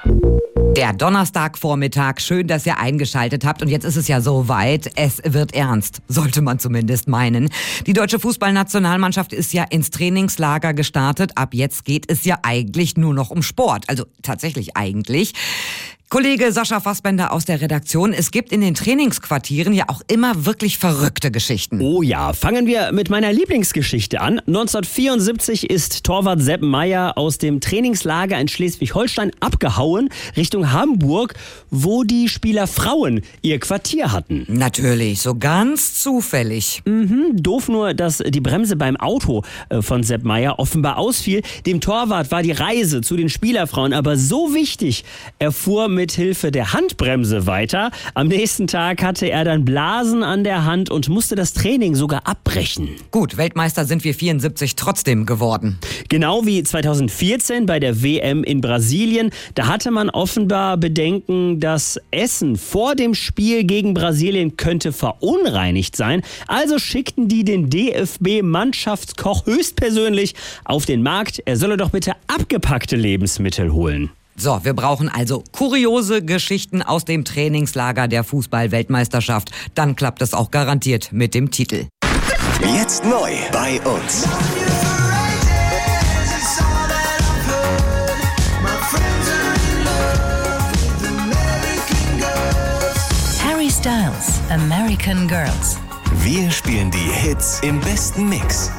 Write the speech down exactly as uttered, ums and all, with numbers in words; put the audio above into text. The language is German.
Der Donnerstagvormittag, schön, dass ihr eingeschaltet habt. Und jetzt ist es ja soweit, es wird ernst, sollte man zumindest meinen. Die deutsche Fußballnationalmannschaft ist ja ins Trainingslager gestartet. Ab jetzt geht es ja eigentlich nur noch um Sport. Also tatsächlich eigentlich. Kollege Sascha Fassbender aus der Redaktion, es gibt in den Trainingsquartieren ja auch immer wirklich verrückte Geschichten. Oh ja, fangen wir mit meiner Lieblingsgeschichte an. neunzehnhundertvierundsiebzig ist Torwart Sepp Maier aus dem Trainingslager in Schleswig-Holstein abgehauen Richtung Hamburg, wo die Spielerfrauen ihr Quartier hatten. Natürlich, so ganz zufällig. Mhm, doof nur, dass die Bremse beim Auto von Sepp Maier offenbar ausfiel. Dem Torwart war die Reise zu den Spielerfrauen aber so wichtig, er fuhr mit mit Hilfe der Handbremse weiter. Am nächsten Tag hatte er dann Blasen an der Hand und musste das Training sogar abbrechen. Gut, Weltmeister sind wir vierundsiebzig trotzdem geworden. Genau wie zweitausendvierzehn bei der W M in Brasilien. Da hatte man offenbar Bedenken, das Essen vor dem Spiel gegen Brasilien könnte verunreinigt sein. Also schickten die den D F B-Mannschaftskoch höchstpersönlich auf den Markt. Er solle doch bitte abgepackte Lebensmittel holen. So, wir brauchen also kuriose Geschichten aus dem Trainingslager der Fußball-Weltmeisterschaft. Dann klappt es auch garantiert mit dem Titel. Jetzt neu bei uns. Harry Styles, American Girls. Wir spielen die Hits im besten Mix.